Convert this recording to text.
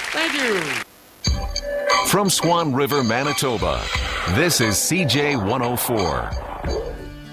Thank you. From Swan River, Manitoba, this is CJ 104.